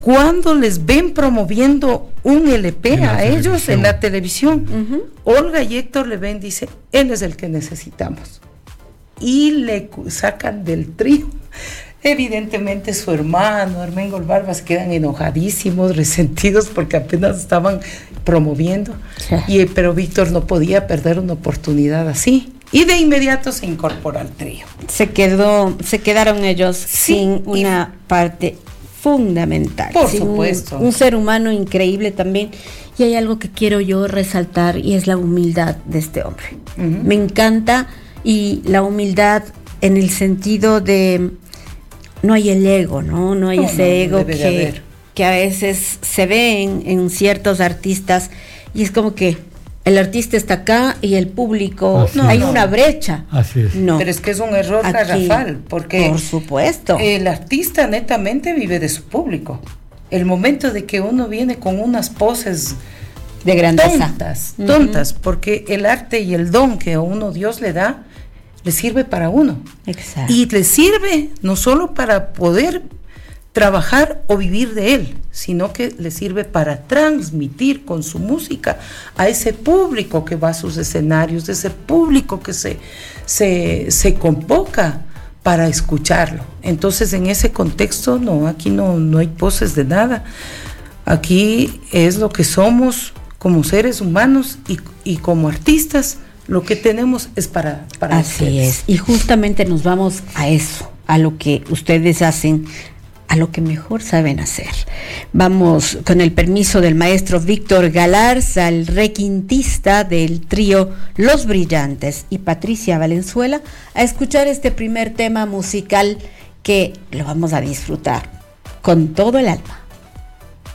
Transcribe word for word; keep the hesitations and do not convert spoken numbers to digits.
cuando les ven promoviendo un L P a ellos en la televisión, uh-huh. Olga y Héctor le ven, dice, él es el que necesitamos. Y le sacan del trío. Evidentemente su hermano, Armengol Barbas, quedan enojadísimos, resentidos, porque apenas estaban promoviendo. Sí. Y, pero Víctor no podía perder una oportunidad así. Y de inmediato se incorpora al trío. Se quedó, se quedaron ellos sí, sin una parte fundamental. Por supuesto. Un, un ser humano increíble también. Y hay algo que quiero yo resaltar y es la humildad de este hombre. Uh-huh. Me encanta, y la humildad en el sentido de no hay el ego, ¿no? No hay no, ese no, ego no que, que a veces se ve en, en ciertos artistas y es como que el artista está acá y el público, no, hay no. una brecha. Así es. No. Pero es que es un error garrafal, porque por supuesto, el artista netamente vive de su público. El momento de que uno viene con unas poses de grandeza, tontas, tontas, uh-huh. porque el arte y el don que a uno Dios le da, le sirve para uno. Exacto. Y le sirve no solo para poder trabajar o vivir de él, sino que le sirve para transmitir con su música a ese público que va a sus escenarios, ese público que se, se, se convoca para escucharlo. Entonces, en ese contexto, no, aquí no, no hay poses de nada. Aquí es lo que somos como seres humanos y, y como artistas. Lo que tenemos es para, para Así ustedes. Es, y justamente nos vamos a eso, a lo que ustedes hacen, a lo que mejor saben hacer. Vamos, con el permiso del maestro Víctor Galarza, el requintista del trío Los Brillantes, y Patricia Valenzuela, a escuchar este primer tema musical que lo vamos a disfrutar con todo el alma.